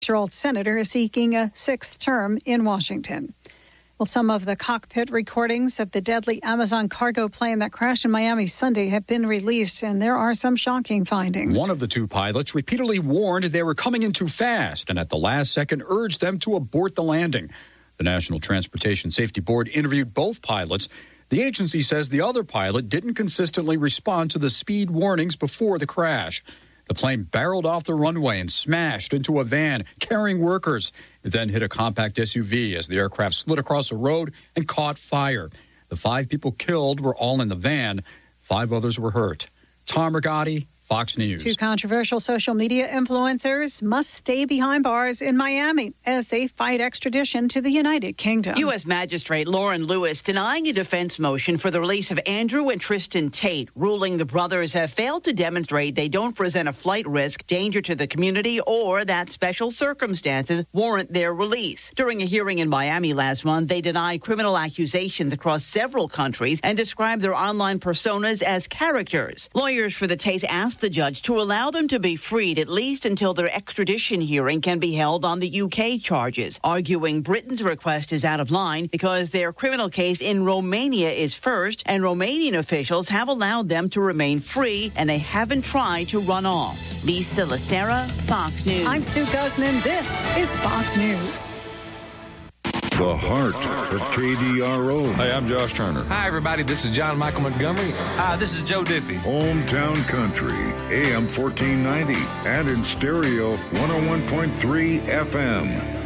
year-old senator is seeking a sixth term in Washington. Well, some of the cockpit recordings of the deadly Amazon cargo plane that crashed in Miami Sunday have been released, and there are some shocking findings. One of the two pilots repeatedly warned they were coming in too fast and at the last second urged them to abort the landing. The National Transportation Safety Board interviewed both pilots. The agency says the other pilot didn't consistently respond to the speed warnings before the crash. The plane barreled off the runway and smashed into a van carrying workers. It then hit a compact SUV as the aircraft slid across a road and caught fire. The 5 people killed were all in the van. 5 others were hurt. Tom Rigotti, Fox News. 2 controversial social media influencers must stay behind bars in Miami as they fight extradition to the United Kingdom. U.S. Magistrate Lauren Lewis denying a defense motion for the release of Andrew and Tristan Tate, ruling the brothers have failed to demonstrate they don't present a flight risk, danger to the community, or that special circumstances warrant their release. During a hearing in Miami last month, they denied criminal accusations across several countries and described their online personas as characters. Lawyers for the Tates asked the judge to allow them to be freed at least until their extradition hearing can be held on the UK charges, arguing Britain's request is out of line because their criminal case in Romania is first, and Romanian officials have allowed them to remain free, and they haven't tried to run off. Lisa Lacera, Fox News. I'm Sue Guzman. This is Fox News. The heart of KDRO. Hey, I'm Josh Turner. Hi, everybody. This is John Michael Montgomery. Hi, this is Joe Diffie. Hometown Country, AM 1490, and in stereo 101.3 FM.